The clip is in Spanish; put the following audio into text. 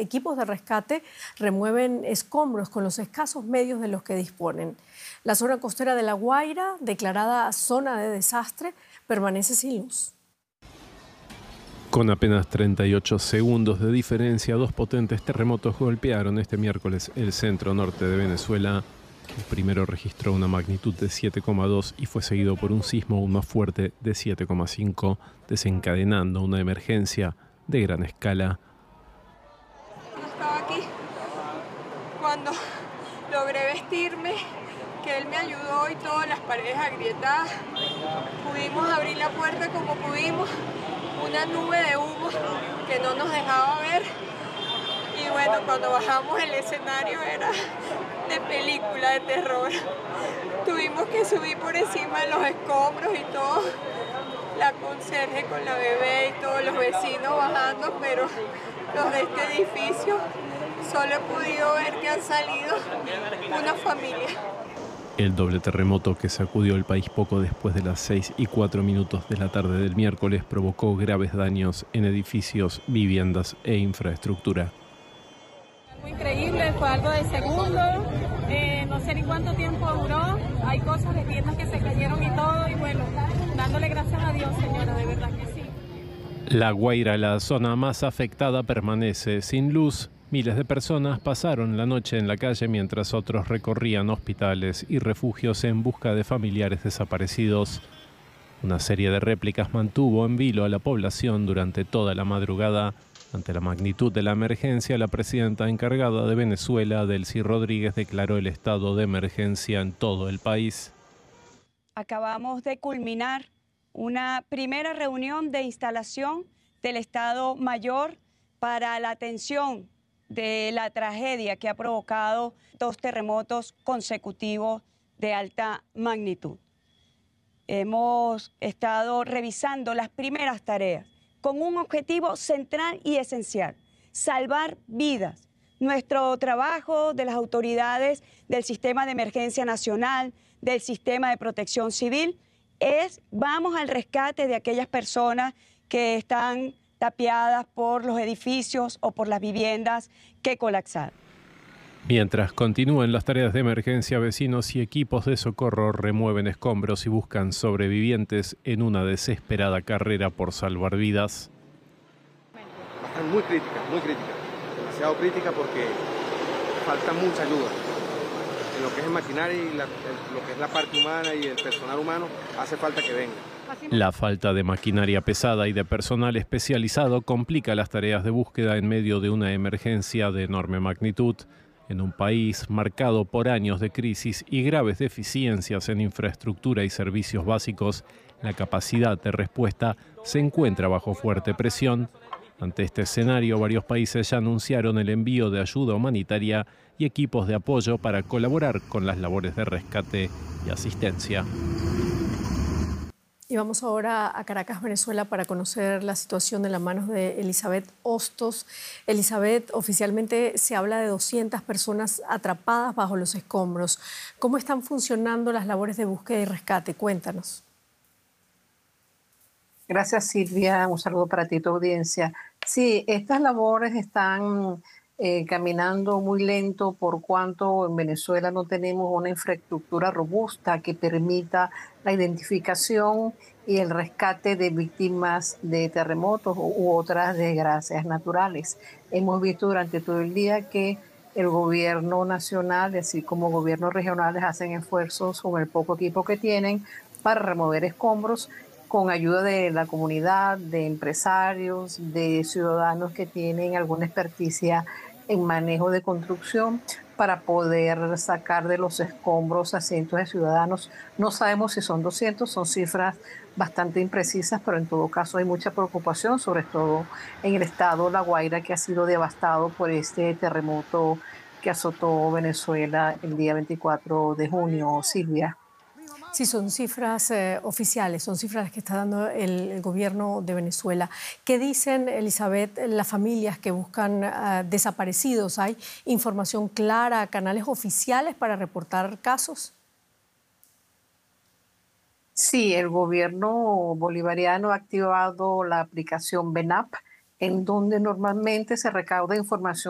equipos de rescate remueven escombros con los escasos medios de los que disponen. La zona costera de La Guaira, declarada zona de desastre, permanece sin luz. Con apenas 38 segundos de diferencia, dos potentes terremotos golpearon este miércoles el centro norte de Venezuela. El primero registró una magnitud de 7,2 y fue seguido por un sismo aún más fuerte de 7,5, desencadenando una emergencia de gran escala. Estaba aquí cuando logré vestirme, que él me ayudó y todas las paredes agrietadas. Pudimos abrir la puerta como pudimos, una nube de humo que no nos dejaba ver. Y bueno, cuando bajamos el escenario era de película de terror. Tuvimos que subir por encima de los escombros y todo. La conserje con la bebé y todos los vecinos bajando, pero los de este edificio solo he podido ver que han salido una familia. El doble terremoto que sacudió el país poco después de las 6:04 de la tarde del miércoles provocó graves daños en edificios, viviendas e infraestructura. Algo increíble, fue algo de segundo, no sé ni cuánto tiempo duró, hay cosas de tiendas que se cayeron y todo, y bueno, dándole gracias a Dios, señora, de verdad que sí. La Guaira, la zona más afectada, permanece sin luz. Miles de personas pasaron la noche en la calle mientras otros recorrían hospitales y refugios en busca de familiares desaparecidos. Una serie de réplicas mantuvo en vilo a la población durante toda la madrugada. Ante la magnitud de la emergencia, la presidenta encargada de Venezuela, Delcy Rodríguez, declaró el estado de emergencia en todo el país. Acabamos de culminar una primera reunión de instalación del Estado Mayor para la atención de la tragedia que ha provocado dos terremotos consecutivos de alta magnitud. Hemos estado revisando las primeras tareas con un objetivo central y esencial: salvar vidas. Nuestro trabajo de las autoridades del Sistema de Emergencia Nacional, del Sistema de Protección Civil, vamos al rescate de aquellas personas que están tapiadas por los edificios o por las viviendas que colapsaron. Mientras continúan las tareas de emergencia, vecinos y equipos de socorro remueven escombros y buscan sobrevivientes en una desesperada carrera por salvar vidas. Muy crítica, demasiado crítica, porque falta mucha ayuda. En lo que es el maquinaria y lo que es la parte humana y el personal humano, hace falta que venga. La falta de maquinaria pesada y de personal especializado complica las tareas de búsqueda en medio de una emergencia de enorme magnitud. En un país marcado por años de crisis y graves deficiencias en infraestructura y servicios básicos, la capacidad de respuesta se encuentra bajo fuerte presión. Ante este escenario, varios países ya anunciaron el envío de ayuda humanitaria y equipos de apoyo para colaborar con las labores de rescate y asistencia. Y vamos ahora a Caracas, Venezuela, para conocer la situación de las manos de Elizabeth Hostos. Elizabeth, oficialmente se habla de 200 personas atrapadas bajo los escombros. ¿Cómo están funcionando las labores de búsqueda y rescate? Cuéntanos. Gracias, Silvia. Un saludo para ti y tu audiencia. Sí, estas labores están caminando muy lento por cuanto en Venezuela no tenemos una infraestructura robusta que permita la identificación y el rescate de víctimas de terremotos u otras desgracias naturales. Hemos visto durante todo el día que el gobierno nacional, así como gobiernos regionales, hacen esfuerzos con el poco equipo que tienen para remover escombros, con ayuda de la comunidad, de empresarios, de ciudadanos que tienen alguna experticia en manejo de construcción, para poder sacar de los escombros a cientos de ciudadanos. No sabemos si son 200, son cifras bastante imprecisas, pero en todo caso hay mucha preocupación, sobre todo en el estado La Guaira, que ha sido devastado por este terremoto que azotó Venezuela el día 24 de junio, Silvia. Sí, son cifras oficiales, son cifras que está dando el gobierno de Venezuela. ¿Qué dicen, Elizabeth, las familias que buscan desaparecidos? ¿Hay información clara, canales oficiales para reportar casos? Sí, el gobierno bolivariano ha activado la aplicación BENAP, en donde normalmente se recauda información